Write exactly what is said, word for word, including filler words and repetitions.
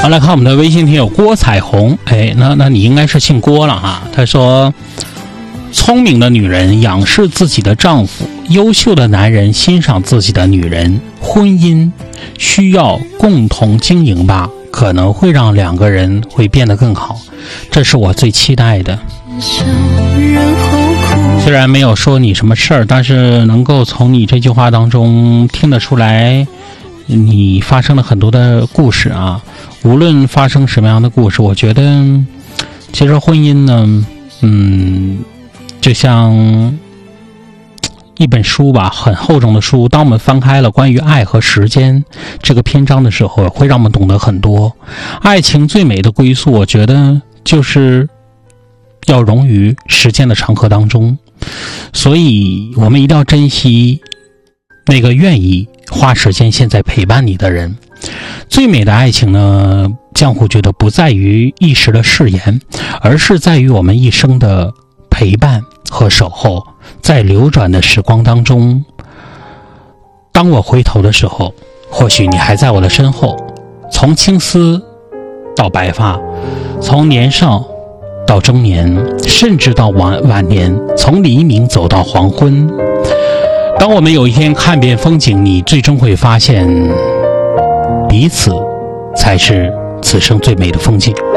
好，来看我们的微信听友郭彩虹，哎，那那你应该是姓郭了哈。他说，聪明的女人仰视自己的丈夫，优秀的男人欣赏自己的女人。婚姻需要共同经营吧，可能会让两个人会变得更好，这是我最期待的。虽然没有说你什么事儿，但是能够从你这句话当中听得出来，你发生了很多的故事啊。无论发生什么样的故事，我觉得其实婚姻呢，嗯，就像一本书吧，很厚重的书。当我们翻开了关于爱和时间这个篇章的时候，会让我们懂得很多。爱情最美的归宿，我觉得就是要融于时间的长河当中，所以我们一定要珍惜那个愿意花时间现在陪伴你的人。最美的爱情呢，江湖觉得不在于一时的誓言，而是在于我们一生的陪伴和守候。在流转的时光当中，当我回头的时候，或许你还在我的身后。从青丝到白发，从年少到中年，甚至到晚晚年，从黎明走到黄昏。当我们有一天看遍风景，你最终会发现，彼此才是此生最美的风景。